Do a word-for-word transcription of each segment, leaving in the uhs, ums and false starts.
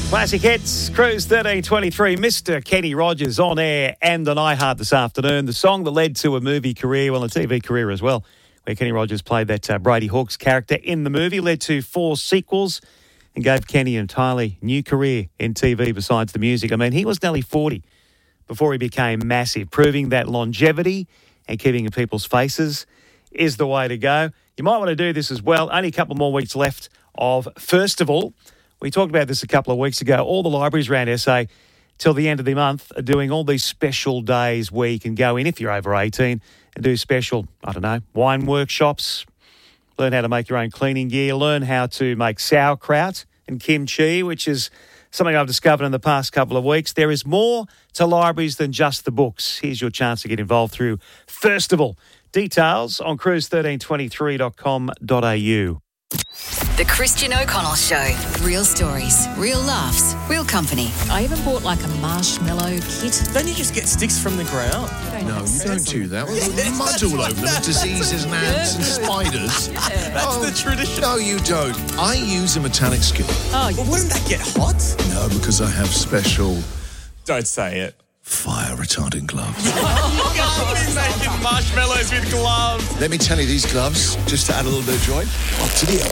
Classic hits, Cruise thirteen twenty-three, Mister Kenny Rogers on air and on iHeart this afternoon. The song that led to a movie career, well, a T V career as well, where Kenny Rogers played that uh, Brady Hawkes character in the movie, led to four sequels and gave Kenny an entirely new career in T V besides the music. I mean, he was nearly forty before he became massive, proving that longevity and keeping in people's faces is the way to go. You might want to do this as well. Only a couple more weeks left of Festival. We talked about this a couple of weeks ago. All the libraries around S A till the end of the month are doing all these special days where you can go in if you're over eighteen and do special, I don't know, wine workshops, learn how to make your own cleaning gear, learn how to make sauerkraut and kimchi, which is something I've discovered in the past couple of weeks. There is more to libraries than just the books. Here's your chance to get involved through Festival. Details on cruise thirteen twenty-three dot com dot a u. The Christian O'Connell Show. Real stories, real laughs, real company. I even bought like a marshmallow kit. Don't you just get sticks from the ground? No, you don't do that. We've got mud all over them with diseases and ants and spiders. That's Oh, the tradition. No, you don't. I use a metallic skillet. Oh, But wouldn't that get hot? No, because I have special Don't say it. fire-retardant gloves. You can't be making marshmallows with gloves. Let me tell you, these gloves, just to add a little bit of joy, up to the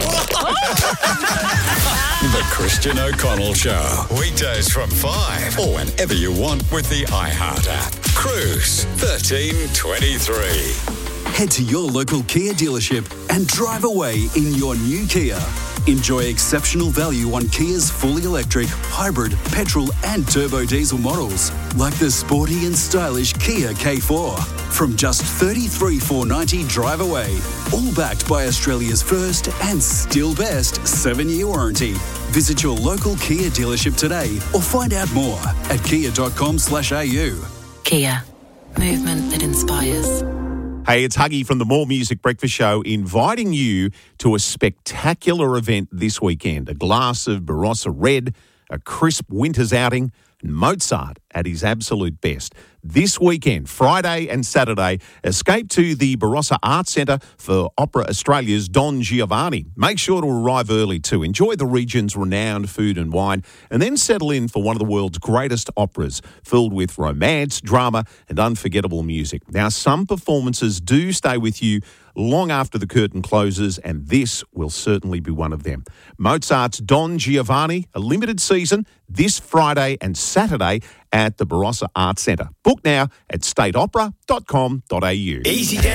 The Christian O'Connell Show. Weekdays from five or whenever you want with the iHeart app. Cruise thirteen twenty-three. Head to your local Kia dealership and drive away in your new Kia. Enjoy exceptional value on Kia's fully electric, hybrid, petrol and turbo diesel models, like the sporty and stylish Kia K four. From just thirty-three thousand four hundred ninety dollars drive away, all backed by Australia's first and still best seven-year warranty. Visit your local Kia dealership today or find out more at kia dot com slash a u. Kia. Movement that inspires. Hey, it's Huggy from the More Music Breakfast Show inviting you to a spectacular event this weekend. A glass of Barossa Red, a crisp winter's outing, and Mozart at his absolute best. This weekend, Friday and Saturday, escape to the Barossa Arts Centre for Opera Australia's Don Giovanni. Make sure to arrive early to enjoy the region's renowned food and wine, and then settle in for one of the world's greatest operas, filled with romance, drama, and unforgettable music. Now, some performances do stay with you long after the curtain closes, and this will certainly be one of them. Mozart's Don Giovanni, a limited season, this Friday and Saturday at the Barossa Arts Centre. Book now at state opera dot com dot a u. Easy